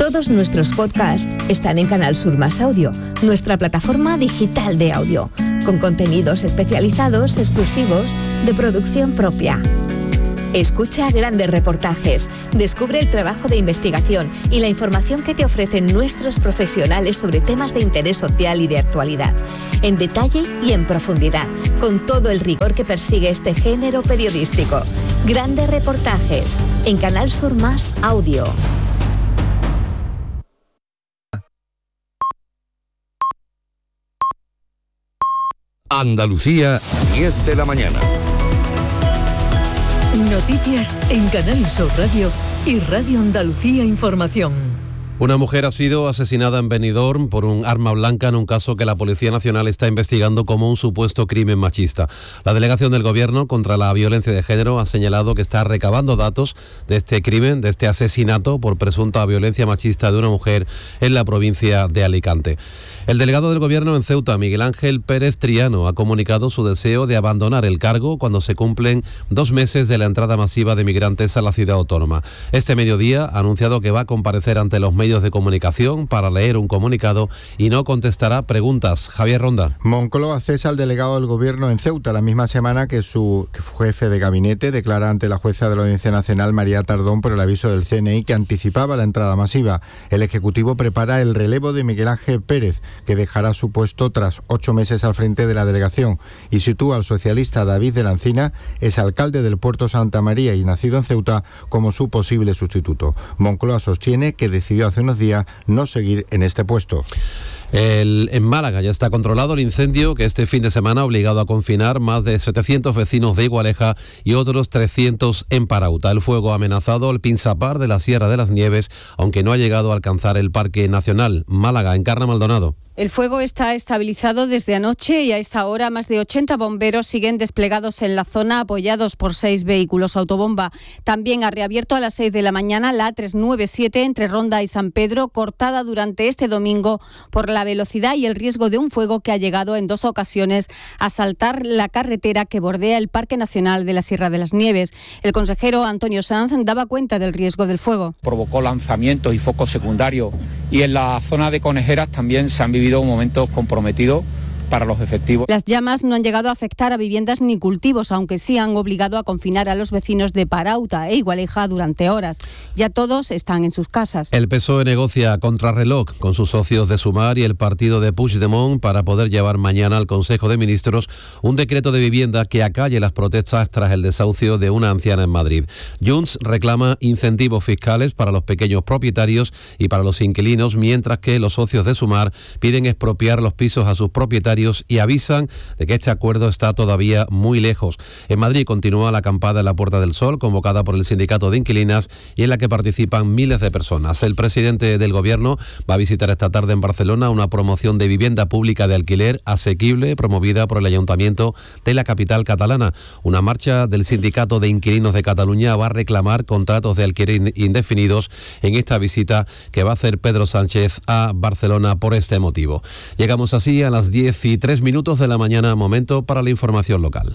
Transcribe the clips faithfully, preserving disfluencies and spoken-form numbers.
Todos nuestros podcasts están en Canal Sur Más Audio, nuestra plataforma digital de audio, con contenidos especializados, exclusivos, de producción propia. Escucha grandes reportajes, descubre el trabajo de investigación y la información que te ofrecen nuestros profesionales sobre temas de interés social y de actualidad, en detalle y en profundidad, con todo el rigor que persigue este género periodístico. Grandes reportajes en Canal Sur Más Audio. Andalucía, diez de la mañana. Noticias en Canal Sur Radio y Radio Andalucía Información. Una mujer ha sido asesinada en Benidorm por un arma blanca en un caso que la Policía Nacional está investigando como un supuesto crimen machista. La delegación del Gobierno contra la violencia de género ha señalado que está recabando datos de este crimen, de este asesinato por presunta violencia machista de una mujer en la provincia de Alicante. El delegado del Gobierno en Ceuta, Miguel Ángel Pérez Triano, ha comunicado su deseo de abandonar el cargo cuando se cumplen dos meses de la entrada masiva de migrantes a la ciudad autónoma. Este mediodía ha anunciado que va a comparecer ante los medios de comunicación para leer un comunicado y no contestará preguntas. Javier Ronda. Moncloa cesa al delegado del Gobierno en Ceuta la misma semana que su jefe de gabinete declara ante la jueza de la Audiencia Nacional, María Tardón, por el aviso del C N I que anticipaba la entrada masiva. El Ejecutivo prepara el relevo de Miguel Ángel Pérez, que dejará su puesto tras ocho meses al frente de la delegación, y sitúa al socialista David de la Encina, exalcalde del Puerto Santa María y nacido en Ceuta, como su posible sustituto. Moncloa sostiene que decidió hace unos días no seguir en este puesto. El, en Málaga ya está controlado el incendio que este fin de semana ha obligado a confinar más de setecientos vecinos de Igualeja y otros trescientos en Parauta. El fuego ha amenazado el Pinsapar de la Sierra de las Nieves, aunque no ha llegado a alcanzar el Parque Nacional. Málaga, Encarna Maldonado. El fuego está estabilizado desde anoche y a esta hora más de ochenta bomberos siguen desplegados en la zona, apoyados por seis vehículos autobomba. También ha reabierto a las seis de la mañana la A trescientos noventa y siete entre Ronda y San Pedro, cortada durante este domingo por la velocidad y el riesgo de un fuego que ha llegado en dos ocasiones a saltar la carretera que bordea el Parque Nacional de la Sierra de las Nieves. El consejero Antonio Sanz daba cuenta del riesgo del fuego. Provocó lanzamientos y focos secundarios, y en la zona de Conejeras también se han vivido momentos comprometidos para los efectivos. Las llamas no han llegado a afectar a viviendas ni cultivos, aunque sí han obligado a confinar a los vecinos de Parauta e Igualeja durante horas. Ya todos están en sus casas. El P S O E negocia a contrarreloj con sus socios de Sumar y el partido de Puigdemont para poder llevar mañana al Consejo de Ministros un decreto de vivienda que acalle las protestas tras el desahucio de una anciana en Madrid. Junts reclama incentivos fiscales para los pequeños propietarios y para los inquilinos, mientras que los socios de Sumar piden expropiar los pisos a sus propietarios y avisan de que este acuerdo está todavía muy lejos. En Madrid continúa la acampada en la Puerta del Sol, convocada por el Sindicato de Inquilinas y en la que participan miles de personas. El presidente del Gobierno va a visitar esta tarde en Barcelona una promoción de vivienda pública de alquiler asequible promovida por el Ayuntamiento de la capital catalana. Una marcha del Sindicato de Inquilinos de Cataluña va a reclamar contratos de alquiler indefinidos en esta visita que va a hacer Pedro Sánchez a Barcelona por este motivo. Llegamos así a las diez y tres minutos de la mañana, momento para la información local.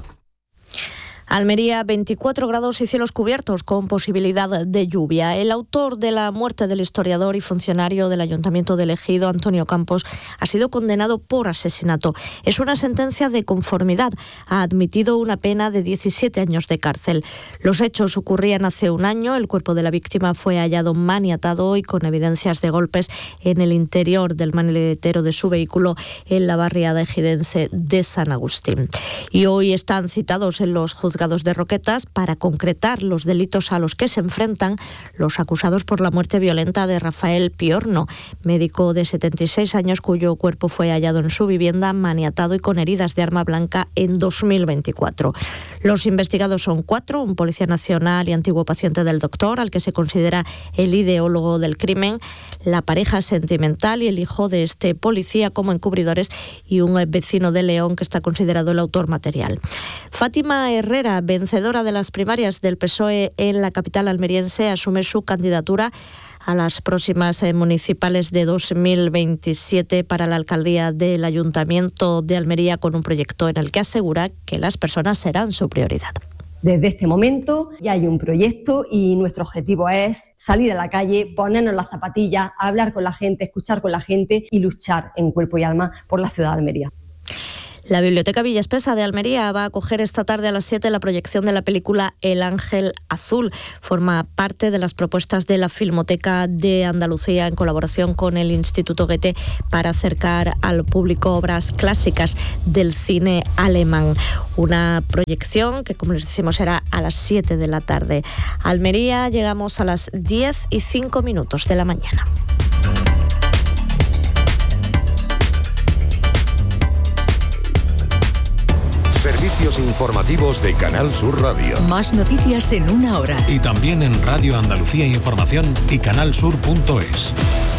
Almería, veinticuatro grados y cielos cubiertos con posibilidad de lluvia. El autor de la muerte del historiador y funcionario del Ayuntamiento de Ejido, Antonio Campos, ha sido condenado por asesinato. Es una sentencia de conformidad. Ha admitido una pena de diecisiete años de cárcel. Los hechos ocurrían hace un año. El cuerpo de la víctima fue hallado maniatado y con evidencias de golpes en el interior del maletero de su vehículo en la barriada ejidense de San Agustín. Y hoy están citados en los juzgados de Roquetas para concretar los delitos a los que se enfrentan los acusados por la muerte violenta de Rafael Piorno, médico de setenta y seis años cuyo cuerpo fue hallado en su vivienda maniatado y con heridas de arma blanca en dos mil veinticuatro. Los investigados son cuatro, un policía nacional y antiguo paciente del doctor, al que se considera el ideólogo del crimen, la pareja sentimental y el hijo de este policía como encubridores, y un vecino de León que está considerado el autor material. Fátima Herrera, vencedora de las primarias del P S O E en la capital almeriense, asume su candidatura a las próximas eh, municipales de dos mil veintisiete para la alcaldía del Ayuntamiento de Almería, con un proyecto en el que asegura que las personas serán su prioridad. Desde este momento ya hay un proyecto y nuestro objetivo es salir a la calle, ponernos las zapatillas, hablar con la gente, escuchar con la gente y luchar en cuerpo y alma por la ciudad de Almería. La Biblioteca Villa Espesa de Almería va a acoger esta tarde a las siete la proyección de la película El Ángel Azul. Forma parte de las propuestas de la Filmoteca de Andalucía en colaboración con el Instituto Goethe para acercar al público obras clásicas del cine alemán. Una proyección que, como les decimos, será a las siete de la tarde. Almería, llegamos a las diez y cinco minutos de la mañana. Servicios informativos de Canal Sur Radio. Más noticias en una hora. Y también en Radio Andalucía Información y canalsur punto es.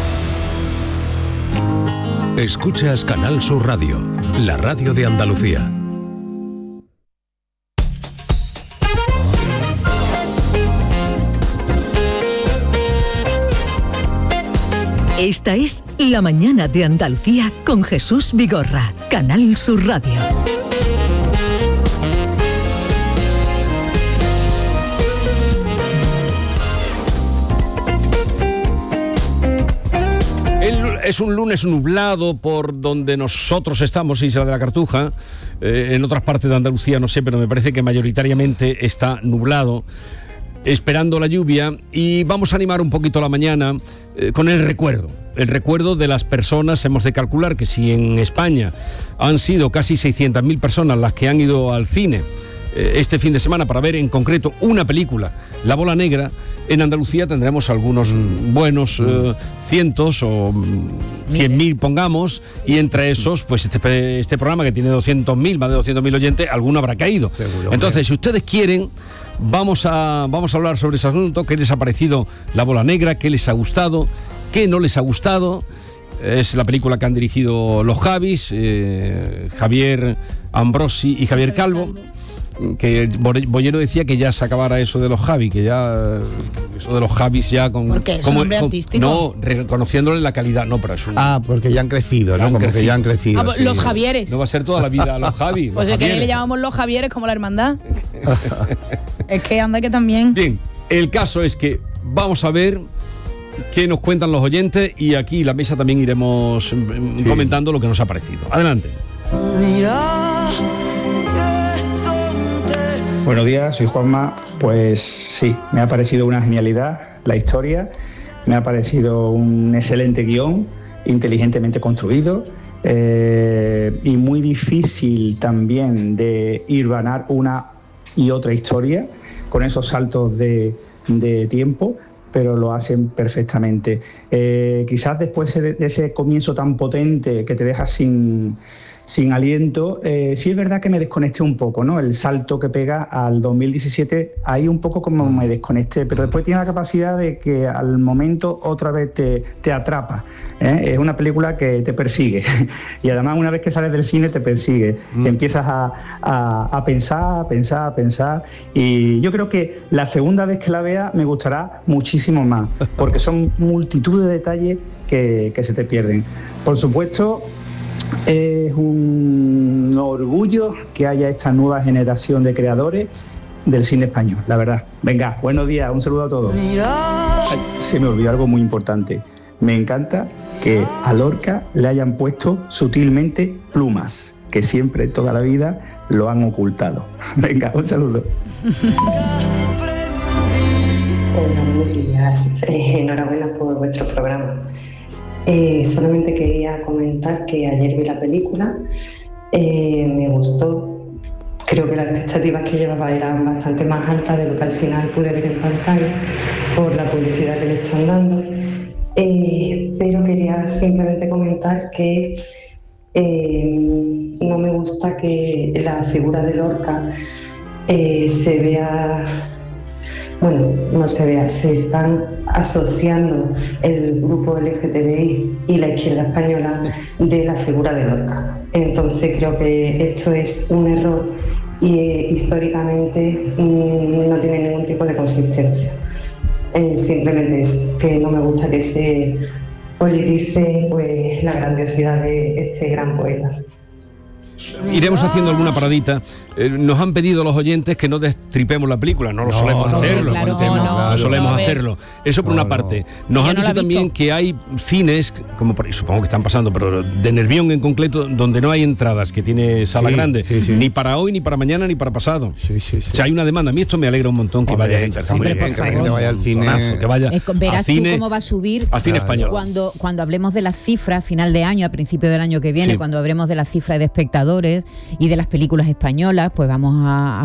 Escuchas Canal Sur Radio, la radio de Andalucía. Esta es La Mañana de Andalucía con Jesús Vigorra, Canal Sur Radio. Es un lunes nublado por donde nosotros estamos, Isla de la Cartuja. Eh, en otras partes de Andalucía no sé, pero me parece que mayoritariamente está nublado, esperando la lluvia. Y vamos a animar un poquito la mañana eh, con el recuerdo. El recuerdo de las personas. Hemos de calcular que si en España han sido casi seiscientas mil personas las que han ido al cine eh, este fin de semana para ver en concreto una película, La Bola Negra, en Andalucía tendremos algunos buenos eh, cientos o cien mil, pongamos, y entre esos, pues este, este programa que tiene doscientos mil, más de doscientos mil oyentes, alguno habrá caído. Seguro. Entonces, si ustedes quieren, vamos a, vamos a hablar sobre ese asunto. ¿Qué les ha parecido La Bola Negra? ¿Qué les ha gustado? ¿Qué no les ha gustado? Es la película que han dirigido los Javis, eh, Javier Ambrosi y Javier Calvo. Que Bollero decía que ya se acabara eso de los Javi, que ya eso de los Javis ya con ¿por qué? ¿Es como, un nombre con, artístico? No, reconociéndole la calidad, no, pero es un, ah, porque ya han crecido, ¿no? Como crecido. que ya han crecido. Ah, sí. Los Javieres. No va a ser toda la vida los Javi. Pues de que le llamamos los Javieres como la hermandad. Es que anda que también. Bien, el caso es que vamos a ver qué nos cuentan los oyentes y aquí en la mesa también iremos sí. comentando lo que nos ha parecido. Adelante. Mira. Buenos días, soy Juanma. Pues sí, me ha parecido una genialidad la historia, me ha parecido un excelente guión, inteligentemente construido eh, y muy difícil también de hilvanar una y otra historia con esos saltos de, de tiempo, pero lo hacen perfectamente. Eh, quizás después de ese comienzo tan potente que te deja sin... sin aliento, eh, sí es verdad que me desconecté un poco, ¿no? El salto que pega al dos mil diecisiete, ahí un poco como me desconecté, pero después tiene la capacidad de que al momento otra vez te, te atrapa, ¿eh? Es una película que te persigue y además una vez que sales del cine te persigue, mm. empiezas a, a, a pensar, a pensar, a pensar, y yo creo que la segunda vez que la vea me gustará muchísimo más, porque son multitud de detalles que, que se te pierden. Por supuesto, es un orgullo que haya esta nueva generación de creadores del cine español, la verdad. Venga, buenos días, un saludo a todos. Ay, se me olvidó algo muy importante. Me encanta que a Lorca le hayan puesto sutilmente plumas, que siempre, toda la vida, lo han ocultado. Venga, un saludo. Hola, buenos días. Eh, enhorabuena por vuestro programa. Eh, solamente quería comentar que ayer vi la película, eh, me gustó, creo que las expectativas que llevaba eran bastante más altas de lo que al final pude ver en pantalla por la publicidad que le están dando, eh, pero quería simplemente comentar que eh, no me gusta que la figura de Lorca eh, se vea... Bueno, no se vea, se están asociando el grupo L G T B I y la izquierda española de la figura de Lorca. Entonces creo que esto es un error y eh, históricamente mmm, no tiene ningún tipo de consistencia. Eh, simplemente es que no me gusta que se politice pues, la grandiosidad de este gran poeta. iremos haciendo alguna paradita. Eh, nos han pedido los oyentes que no destripemos la película, no lo no, solemos no, hacerlo, claro, no, no, no, no solemos no, hacerlo. Eso por no, una parte. Nos Yo han no dicho también que hay cines, como por, supongo que están pasando, pero de Nervión en concreto, donde no hay entradas, que tiene sala sí, grande, sí, sí. ni para hoy, ni para mañana, ni para pasado. Sí, sí, sí. O sea, hay una demanda. A mí esto me alegra un montón que Hombre, vaya gente. Sí, bien, que la gente vaya al cine. Que vaya es, verás cine, tú cómo va a subir al cine español. Cuando, cuando hablemos de las cifras, final de año, a principio del año que viene, sí. cuando hablemos de las cifras de espectadores y de las películas españolas, pues vamos a